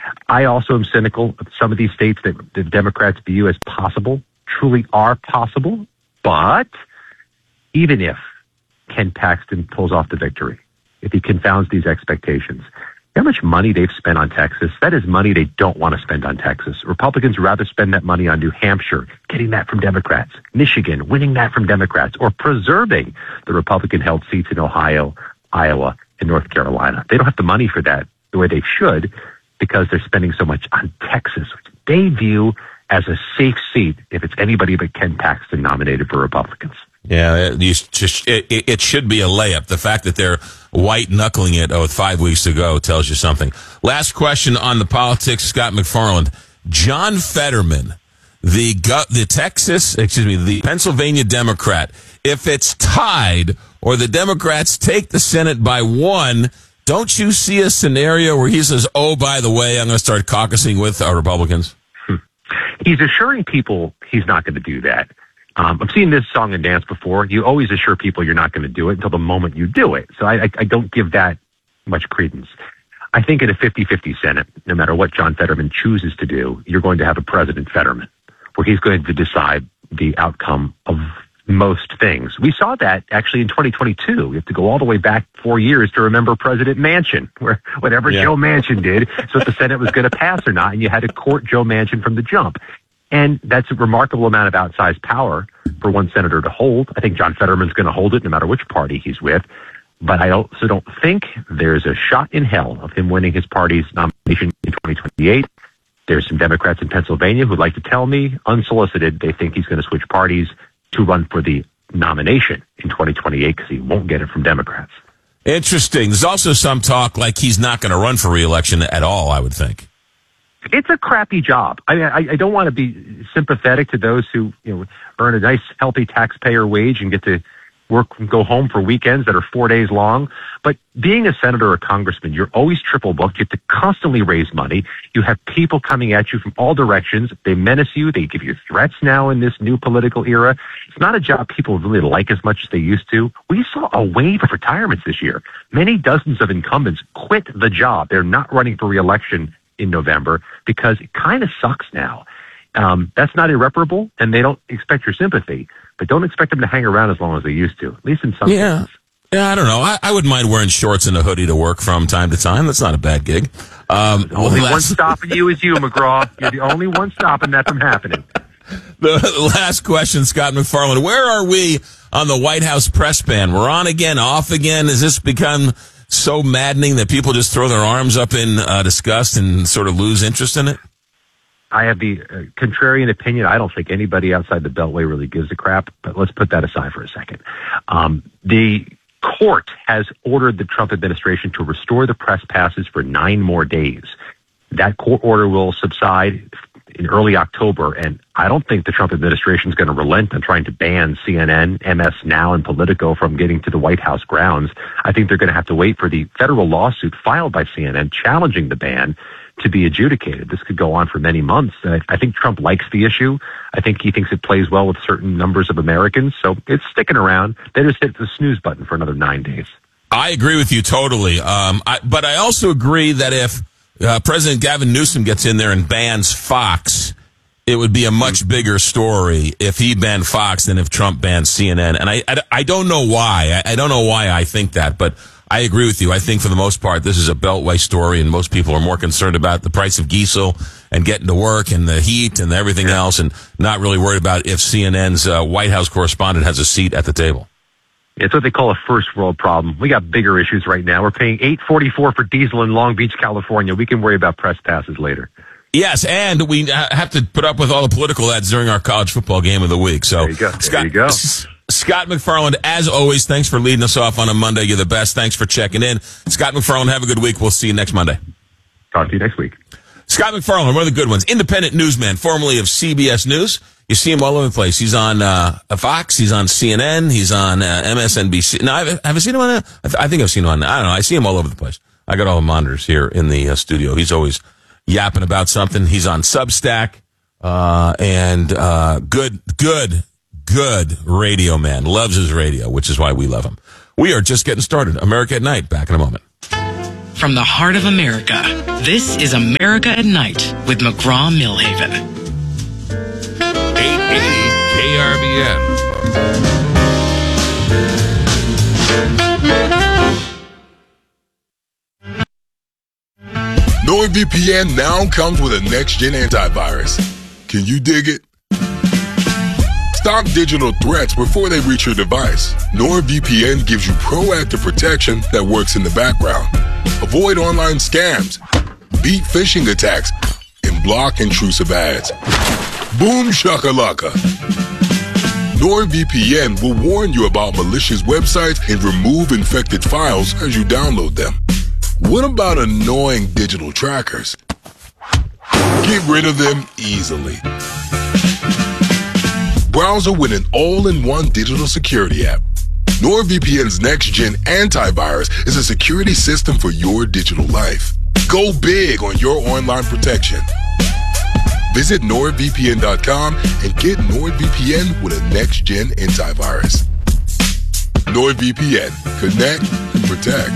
I also am cynical of some of these states that the Democrats view as possible, truly are possible. But even if Ken Paxton pulls off the victory, if he confounds these expectations, how much money they've spent on Texas, that is money they don't want to spend on Texas. Republicans rather spend that money on New Hampshire, getting that from Democrats, Michigan, winning that from Democrats, or preserving the Republican-held seats in Ohio, Iowa, and North Carolina. They don't have the money for that the way they should because they're spending so much on Texas, which they view as a safe seat if it's anybody but Ken Paxton nominated for Republicans. Yeah, it should be a layup. The fact that they're white-knuckling it with 5 weeks to go tells you something. Last question on the politics, Scott McFarland. John Fetterman, the Pennsylvania Democrat, if it's tied or the Democrats take the Senate by 1, don't you see a scenario where he says, oh, by the way, I'm going to start caucusing with our Republicans? He's assuring people he's not going to do that. I've seen this song and dance before. You always assure people you're not going to do it until the moment you do it. So I don't give that much credence. I think in a 50-50 Senate, no matter what John Fetterman chooses to do, you're going to have a President Fetterman, where he's going to decide the outcome of most things. We saw that actually in 2022. We have to go all the way back 4 years to remember President Manchin, where whatever Joe Manchin did, so if the Senate was going to pass or not, and you had to court Joe Manchin from the jump. And that's a remarkable amount of outsized power for one senator to hold. I think John Fetterman's going to hold it no matter which party he's with. But I also don't think there's a shot in hell of him winning his party's nomination in 2028. There's some Democrats in Pennsylvania who'd like to tell me, unsolicited, they think he's going to switch parties to run for the nomination in 2028 because he won't get it from Democrats. Interesting. There's also some talk like he's not going to run for re-election at all, I would think. It's a crappy job. I don't want to be sympathetic to those who earn a nice, healthy taxpayer wage and get to work and go home for weekends that are 4 days long. But being a senator or a congressman, you're always triple booked. You have to constantly raise money. You have people coming at you from all directions. They menace you. They give you threats now in this new political era. It's not a job people really like as much as they used to. We saw a wave of retirements this year. Many dozens of incumbents quit the job. They're not running for re-election in November because it kind of sucks now. That's not irreparable, and they don't expect your sympathy, but don't expect them to hang around as long as they used to, at least in some cases. Yeah, I don't know. I wouldn't mind wearing shorts and a hoodie to work from time to time. That's not a bad gig. The only one stopping you is you, McGraw. You're the only one stopping that from happening. The last question, Scott McFarland. Where are we on the White House press ban? We're on again, off again? Has this become so maddening that people just throw their arms up in disgust and sort of lose interest in it? I have the contrarian opinion. I don't think anybody outside the Beltway really gives a crap, but let's put that aside for a second. The court has ordered the Trump administration to restore the press passes for 9 more days. That court order will subside in early October, and I don't think the Trump administration is going to relent on trying to ban CNN, MS Now, and Politico from getting to the White House grounds. I think they're going to have to wait for the federal lawsuit filed by CNN challenging the ban to be adjudicated. This could go on for many months. I think Trump likes the issue. I think he thinks it plays well with certain numbers of Americans, so it's sticking around. They just hit the snooze button for another 9 days. I agree with you totally. But I also agree that if President Gavin Newsom gets in there and bans Fox, it would be a much bigger story if he banned Fox than if Trump banned CNN. And I don't know why. I don't know why I think that, but I agree with you. I think for the most part, this is a Beltway story, and most people are more concerned about the price of diesel and getting to work and the heat and everything else, and not really worried about if CNN's White House correspondent has a seat at the table. It's what they call a first world problem. We got bigger issues right now. We're paying $8.44 for diesel in Long Beach, California. We can worry about press passes later. Yes, and we have to put up with all the political ads during our college football game of the week. So, there you go. There you go. Scott McFarland, as always, thanks for leading us off on a Monday. You're the best. Thanks for checking in. Scott McFarland, have a good week. We'll see you next Monday. Talk to you next week. Scott McFarland, one of the good ones. Independent newsman, formerly of CBS News. You see him all over the place. He's on Fox. He's on CNN. He's on MSNBC. No, have I seen him on I think I've seen him on, I don't know. I see him all over the place. I got all the monitors here in the studio. He's always yapping about something. He's on Substack. And good radio man. Loves his radio, which is why we love him. We are just getting started. America at Night. Back in a moment. from the heart of America. This is America at Night with McGraw-Millhaven. 880 KRBN. NordVPN now comes with a next-gen antivirus. Can you dig it? Stop digital threats before they reach your device. NordVPN gives you proactive protection that works in the background. Avoid online scams, beat phishing attacks, and block intrusive ads. Boom shakalaka. NordVPN will warn you about malicious websites and remove infected files as you download them. What about annoying digital trackers? Get rid of them easily. Browser with an all-in-one digital security app. NordVPN's next-gen antivirus is a security system for your digital life. Go big on your online protection. Visit NordVPN.com and get NordVPN with a next-gen antivirus. NordVPN. Connect and protect.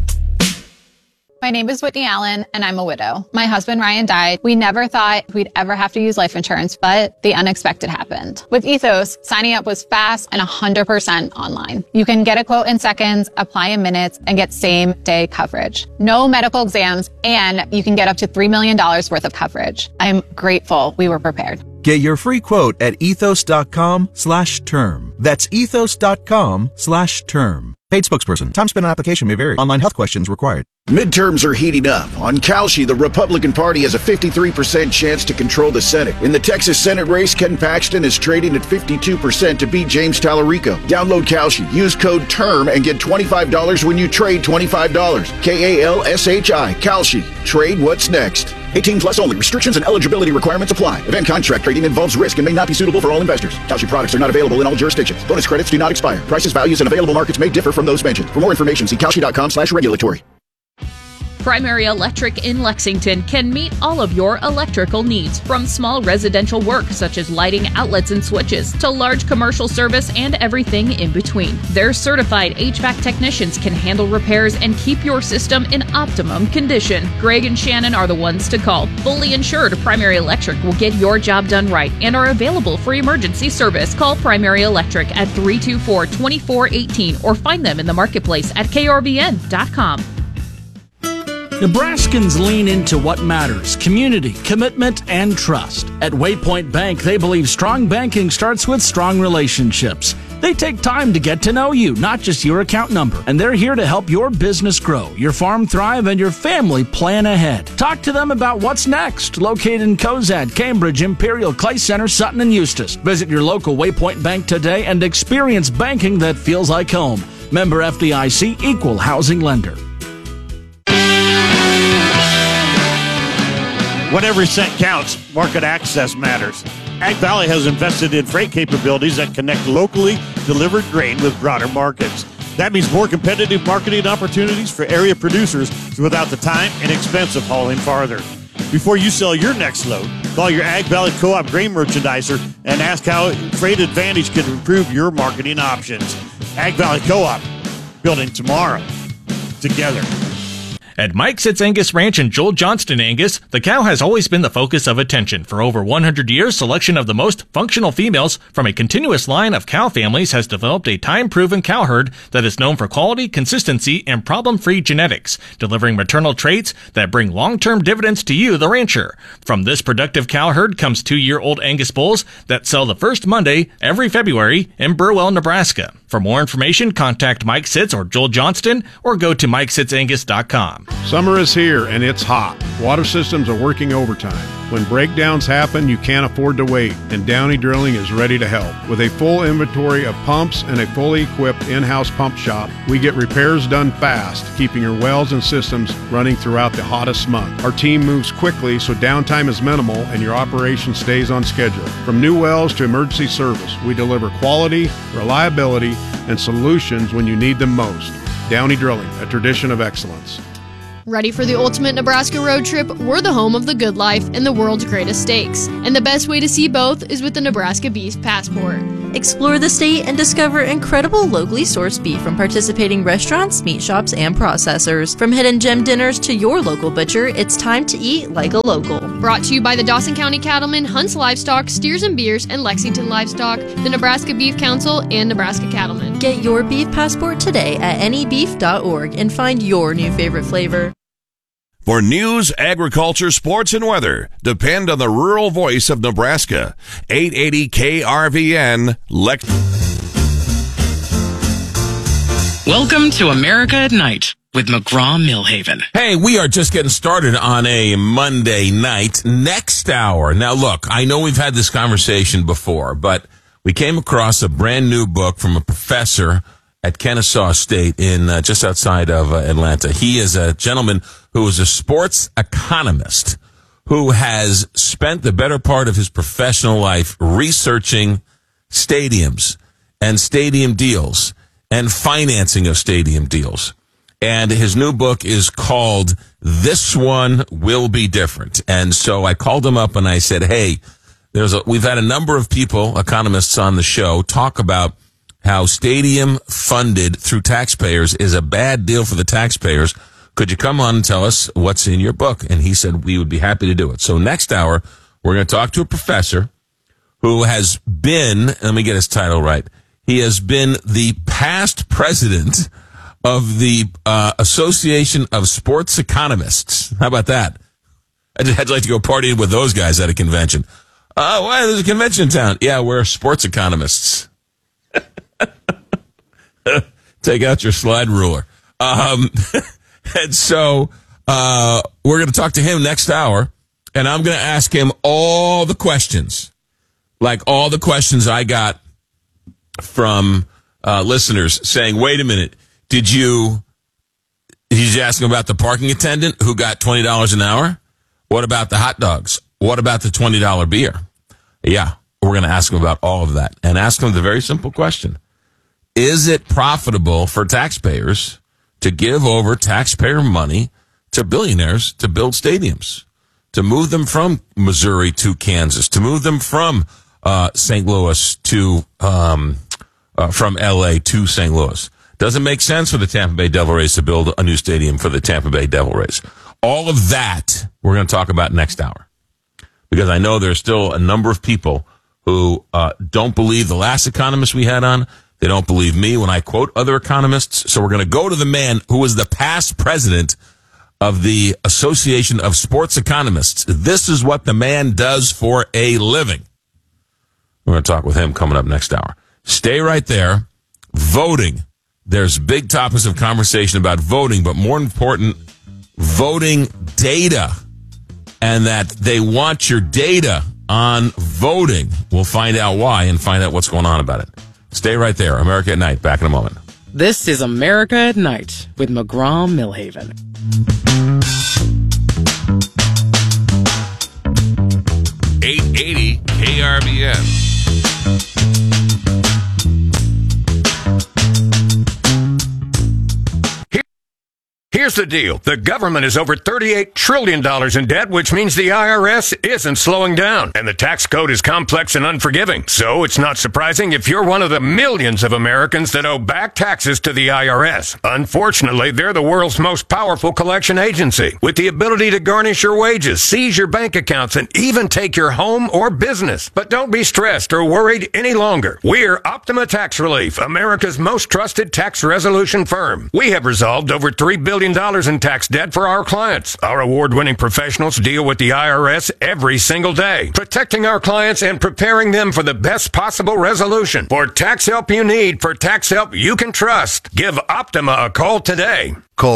My name is Whitney Allen, and I'm a widow. My husband, Ryan, died. We never thought we'd ever have to use life insurance, but the unexpected happened. With Ethos, signing up was fast and 100% online. You can get a quote in seconds, apply in minutes, and get same-day coverage. No medical exams, and you can get up to $3 million worth of coverage. I'm grateful we were prepared. Get your free quote at ethos.com/term. That's ethos.com/term. Paid spokesperson. Time spent on application may vary. Online health questions required. Midterms are heating up. On Kalshi, the Republican Party has a 53% chance to control the Senate. In the Texas Senate race, Ken Paxton is trading at 52% to beat James Tallarico. Download Kalshi. Use code TERM and get $25 when you trade $25. KALSHI. Kalshi. Trade what's next. 18 plus only. Restrictions and eligibility requirements apply. Event contract trading involves risk and may not be suitable for all investors. Kalshi products are not available in all jurisdictions. Bonus credits do not expire. Prices, values, and available markets may differ from those mentioned. For more information, see kalshi.com/regulatory. Primary Electric in Lexington can meet all of your electrical needs, from small residential work such as lighting, outlets, and switches, to large commercial service and everything in between. Their certified HVAC technicians can handle repairs and keep your system in optimum condition. Greg and Shannon are the ones to call. Fully insured, Primary Electric will get your job done right and are available for emergency service. Call Primary Electric at 324-2418 or find them in the marketplace at KRBN.com. Nebraskans lean into what matters: community, commitment, and trust. At Waypoint Bank, they believe strong banking starts with strong relationships. They take time to get to know you, not just your account number. And they're here to help your business grow, your farm thrive, and your family plan ahead. Talk to them about what's next. Located in Cozad, Cambridge, Imperial, Clay Center, Sutton, and Eustis. Visit your local Waypoint Bank today and experience banking that feels like home. Member FDIC, Equal Housing Lender. When every cent counts, market access matters. Ag Valley has invested in freight capabilities that connect locally delivered grain with broader markets. That means more competitive marketing opportunities for area producers without the time and expense of hauling farther. Before you sell your next load, call your Ag Valley Co-op grain merchandiser and ask how Freight Advantage can improve your marketing options. Ag Valley Co-op, building tomorrow together. At Mike Sitz Angus Ranch in Joel Johnston, Angus, the cow has always been the focus of attention. For over 100 years, selection of the most functional females from a continuous line of cow families has developed a time-proven cow herd that is known for quality, consistency, and problem-free genetics, delivering maternal traits that bring long-term dividends to you, the rancher. From this productive cow herd comes 2-year-old Angus bulls that sell the first Monday every February in Burwell, Nebraska. For more information, contact Mike Sitz or Joel Johnston or go to MikeSitzAngus.com. Summer is here and it's hot. Water systems are working overtime. When breakdowns happen, you can't afford to wait, and Downey Drilling is ready to help. With a full inventory of pumps and a fully equipped in-house pump shop, we get repairs done fast, keeping your wells and systems running throughout the hottest month. Our team moves quickly so downtime is minimal and your operation stays on schedule. From new wells to emergency service, we deliver quality, reliability, and solutions when you need them most. Downey Drilling, a tradition of excellence. Ready for the ultimate Nebraska road trip? We're the home of the good life and the world's greatest steaks. And the best way to see both is with the Nebraska Beef Passport. Explore the state and discover incredible locally sourced beef from participating restaurants, meat shops, and processors. From hidden gem dinners to your local butcher, it's time to eat like a local. Brought to you by the Dawson County Cattlemen, Hunts Livestock, Steers and Beers, and Lexington Livestock, the Nebraska Beef Council, and Nebraska Cattlemen. Get your beef passport today at anybeef.org and find your new favorite flavor. For news, agriculture, sports, and weather, depend on the rural voice of Nebraska. 880 KRVN, Welcome to America at Night with McGraw-Millhaven. Hey, we are just getting started on a Monday night. Next hour. Now, look, I know we've had this conversation before, but we came across a brand new book from a professor at Kennesaw State in just outside of Atlanta. He is a gentleman who is a sports economist who has spent the better part of his professional life researching stadiums and stadium deals and financing of stadium deals. And his new book is called This One Will Be Different. And so I called him up and I said, hey, we've had a number of people, economists on the show, talk about how stadium funded through taxpayers is a bad deal for the taxpayers. Could you come on and tell us what's in your book? And he said we would be happy to do it. So next hour, we're going to talk to a professor who has been, let me get his title right, he has been the past president of the Association of Sports Economists. How about that? I'd like to go partying with those guys at a convention. Why, there's a convention in town. Yeah, we're sports economists. Take out your slide ruler. And so we're going to talk to him next hour, and I'm going to ask him all the questions, like all the questions I got from listeners saying, wait a minute, did you ask him about the parking attendant who got $20 an hour? What about the hot dogs? What about the $20 beer? Yeah, we're going to ask him about all of that and ask him the very simple question. Is it profitable for taxpayers to give over taxpayer money to billionaires to build stadiums, to move them from Missouri to Kansas, to move them from St. Louis to from L.A. to St. Louis? Doesn't make sense for the Tampa Bay Devil Rays to build a new stadium for the Tampa Bay Devil Rays. All of that we're going to talk about next hour, because I know there's still a number of people who don't believe the last economist we had on. They don't believe me when I quote other economists. So we're going to go to the man who was the past president of the Association of Sports Economists. This is what the man does for a living. We're going to talk with him coming up next hour. Stay right there. Voting. There's big topics of conversation about voting, but more important, voting data. And that they want your data on voting. We'll find out why and find out what's going on about it. Stay right there. America at Night. Back in a moment. This is America at Night with McGraw-Millhaven. 880 KRBN. Here's the deal. The government is over $38 trillion in debt, which means the IRS isn't slowing down. And the tax code is complex and unforgiving. So it's not surprising if you're one of the millions of Americans that owe back taxes to the IRS. Unfortunately, they're the world's most powerful collection agency, with the ability to garnish your wages, seize your bank accounts, and even take your home or business. But don't be stressed or worried any longer. We're Optima Tax Relief, America's most trusted tax resolution firm. We have resolved over $3 billion in tax debt for our clients. Our award-winning professionals deal with the IRS every single day, protecting our clients and preparing them for the best possible resolution. For tax help you need, for tax help you can trust, give Optima a call today. Call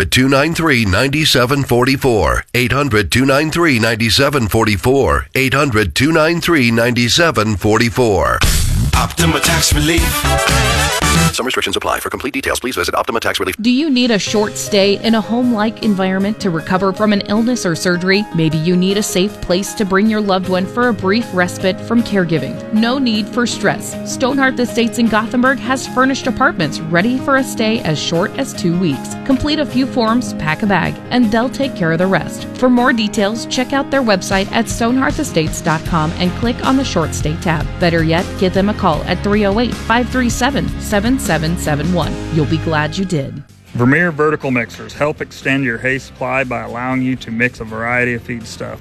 800-293-9744. 800-293-9744. 800-293-9744. Optima Tax Relief. Some restrictions apply. For complete details, please visit Optima Tax Relief. Do you need a short stay in a home-like environment to recover from an illness or surgery? Maybe you need a safe place to bring your loved one for a brief respite from caregiving. No need for stress. Stonehearth Estates in Gothenburg has furnished apartments ready for a stay as short as 2 weeks. Complete a few forms, pack a bag, and they'll take care of the rest. For more details, check out their website at stonehearthestates.com and click on the short stay tab. Better yet, give them a call at 308-537-7771. You'll be glad you did. Vermeer Vertical Mixers help extend your hay supply by allowing you to mix a variety of feedstuff.